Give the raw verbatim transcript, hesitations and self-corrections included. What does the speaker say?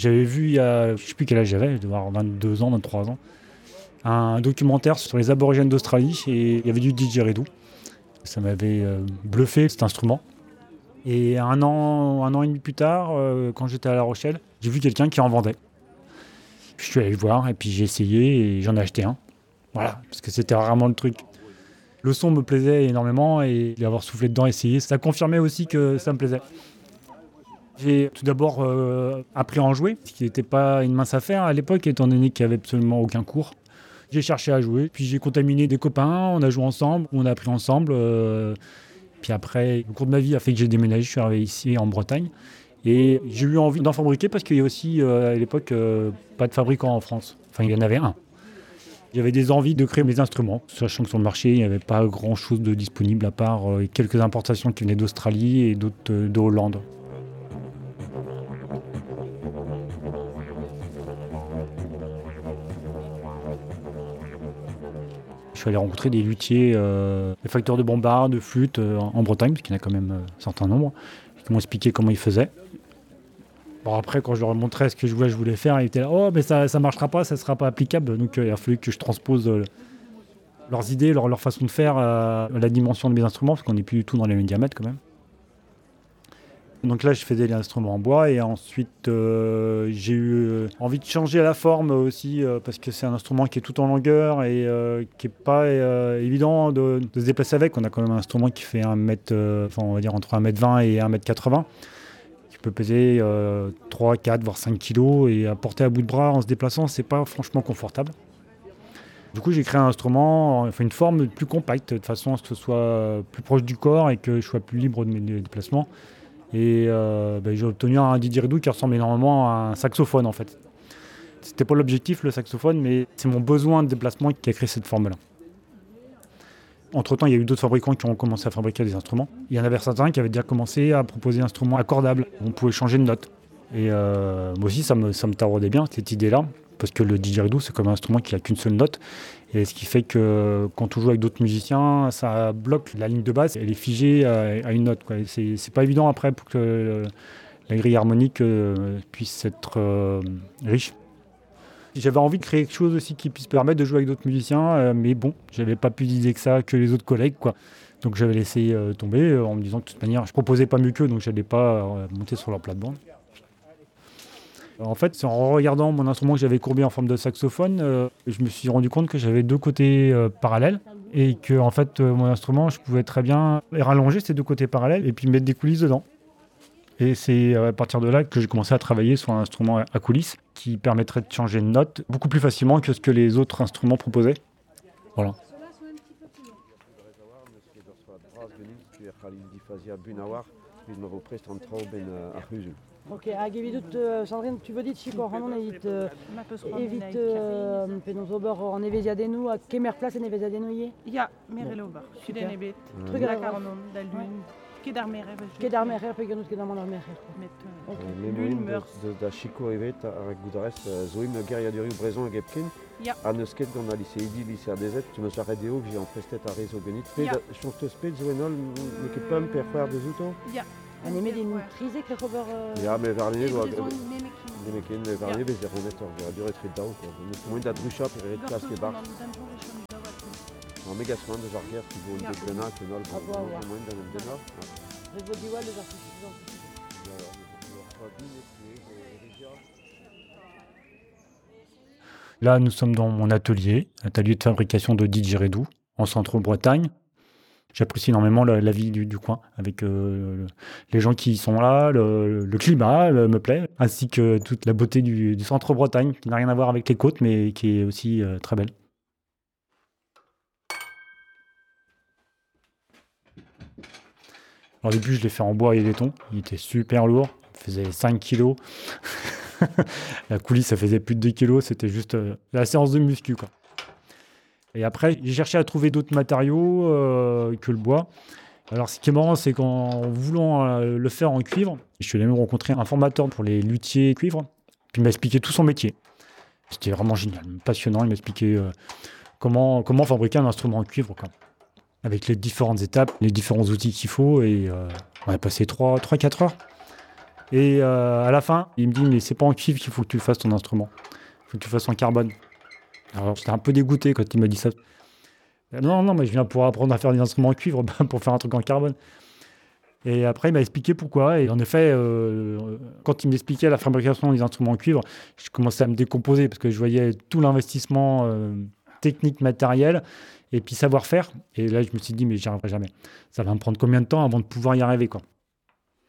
J'avais vu il y a, je sais plus quel âge j'avais, je devais avoir vingt-deux ans, vingt-trois ans, un documentaire sur les aborigènes d'Australie et il y avait du didgeridoo. Ça m'avait euh, bluffé cet instrument. Et un an, un an et demi plus tard, euh, quand j'étais à La Rochelle, j'ai vu quelqu'un qui en vendait. Je suis allé le voir et puis j'ai essayé et j'en ai acheté un. Voilà, parce que c'était vraiment le truc. Le son me plaisait énormément et l'avoir soufflé dedans, essayé, ça confirmait aussi que ça me plaisait. J'ai tout d'abord euh, appris à en jouer, ce qui n'était pas une mince affaire à l'époque, étant donné qu'il n'y avait absolument aucun cours. J'ai cherché à jouer, puis j'ai contaminé des copains, on a joué ensemble, on a appris ensemble. Euh, puis après, le cours de ma vie a fait que j'ai déménagé, je suis arrivé ici en Bretagne. Et j'ai eu envie d'en fabriquer parce qu'il y a aussi euh, à l'époque euh, pas de fabricant en France. Enfin, il y en avait un. J'avais des envies de créer mes instruments, sachant que sur le marché, il n'y avait pas grand-chose de disponible à part euh, quelques importations qui venaient d'Australie et d'autres euh, de Hollande. Je suis allé rencontrer des luthiers, euh, des facteurs de bombarde, de flûte euh, en Bretagne, parce qu'il y en a quand même euh, un certain nombre, qui m'ont expliqué comment ils faisaient. Bon, après, quand je leur montrais ce que je voulais, je voulais faire, ils étaient là, oh, mais ça ne marchera pas, ça ne sera pas applicable. Donc, euh, il a fallu que je transpose euh, leurs idées, leur, leur façon de faire, euh, la dimension de mes instruments, parce qu'on n'est plus du tout dans les mêmes diamètres quand même. Donc là, je faisais les instruments en bois et ensuite, euh, j'ai eu envie de changer la forme aussi euh, parce que c'est un instrument qui est tout en longueur et euh, qui n'est pas euh, évident de, de se déplacer avec. On a quand même un instrument qui fait un mètre, euh, enfin, on va dire entre un mètre vingt et un mètre quatre-vingts, qui peut peser euh, trois, quatre, voire cinq kilos et à porter à bout de bras en se déplaçant, c'est pas franchement confortable. Du coup, j'ai créé un instrument, enfin une forme plus compacte, de façon à ce que ce soit plus proche du corps et que je sois plus libre de mes déplacements. Et euh, ben, j'ai obtenu un didgeridoo qui ressemble énormément à un saxophone en fait. C'était pas l'objectif le saxophone, mais c'est mon besoin de déplacement qui a créé cette forme-là. Entre-temps, il y a eu d'autres fabricants qui ont commencé à fabriquer des instruments. Il y en avait certains qui avaient déjà commencé à proposer des instruments accordables. On pouvait changer de note. Et euh, moi aussi, ça me, ça me taraudait bien cette idée-là, parce que le didgeridoo, c'est comme un instrument qui n'a qu'une seule note. Et ce qui fait que quand on joue avec d'autres musiciens, ça bloque la ligne de basse, elle est figée à, à une note, quoi. C'est, c'est pas évident après pour que le, la grille harmonique euh, puisse être euh, riche. J'avais envie de créer quelque chose aussi qui puisse permettre de jouer avec d'autres musiciens, euh, mais bon, j'avais pas plus d'idées que ça que les autres collègues, quoi. Donc j'avais laissé euh, tomber euh, en me disant que de toute manière, je proposais pas mieux qu'eux, donc j'allais pas euh, monter sur leur plate-bande. En fait, c'est en regardant mon instrument que j'avais courbé en forme de saxophone, euh, je me suis rendu compte que j'avais deux côtés euh, parallèles et que en fait, euh, mon instrument, je pouvais très bien rallonger ces deux côtés parallèles et puis mettre des coulisses dedans. Et c'est à partir de là que j'ai commencé à travailler sur un instrument à coulisses qui permettrait de changer de note beaucoup plus facilement que ce que les autres instruments proposaient. Voilà. Ok, hag evit uh, Sandrine, tu veux dit Chico Ramon evit uh, evit uh, penaos ober an eveziadennoù a kemer plas en eveziadennoù ie? Ja, mer el ober. Suden ebet. Truc La caronon, da lun. Ket ar mer ebet. Ket ar mer pe ganout ket ar man ar mer. Le moin da Chico evet ar goudarez zoim geriadurioù brezon hag epken. Ja. A neus ket gant a lise idi, lise ar dezet, tu meus ar redeo vi an prestet ar rezo genit. Ja. Chans teus pet zo enol, ne ket pam per c'hwer de zouto? Ja. An emet en trizek le ober... Ja, me varne doa... Des on memekin. Demekin, me varne bez er remet ar geriadurioù etret daou. Neus moin da drucha per eret plas ke bar. An mega soin deus ar ger ki vo un deklena kenol. Ah, bah, ouais. Moin da nem denor. Ret vo diwal eus ar suffisant. Là, nous sommes dans mon atelier, atelier de fabrication de didgeridoo en centre-Bretagne. J'apprécie énormément la, la vie du, du coin, avec euh, le, les gens qui sont là, le, le climat le, me plaît, ainsi que toute la beauté du, du centre-Bretagne, qui n'a rien à voir avec les côtes, mais qui est aussi euh, très belle. Alors, au début, je l'ai fait en bois et laiton, il était super lourd, il faisait cinq kilos. La coulisse, ça faisait plus de deux kilos, c'était juste euh, la séance de muscu, quoi. Et après, j'ai cherché à trouver d'autres matériaux euh, que le bois. Alors, ce qui est marrant, c'est qu'en voulant euh, le faire en cuivre, je suis allé même rencontrer un formateur pour les luthiers cuivre, puis il m'a expliqué tout son métier. C'était vraiment génial, passionnant. Il m'a expliqué euh, comment, comment fabriquer un instrument en cuivre, quoi, avec les différentes étapes, les différents outils qu'il faut. Et euh, on a passé trois à quatre heures. Et euh, à la fin, il me dit, mais c'est pas en cuivre qu'il faut que tu fasses ton instrument. Il faut que tu fasses en carbone. Alors j'étais un peu dégoûté quand il m'a dit ça. Non, non, mais je viens pour apprendre à faire des instruments en cuivre, pour faire un truc en carbone. Et après, il m'a expliqué pourquoi. Et en effet, euh, quand il m'expliquait la fabrication des instruments en cuivre, je commençais à me décomposer parce que je voyais tout l'investissement euh, technique, matériel et puis savoir-faire. Et là, je me suis dit, mais j'y arriverai jamais. Ça va me prendre combien de temps avant de pouvoir y arriver, quoi.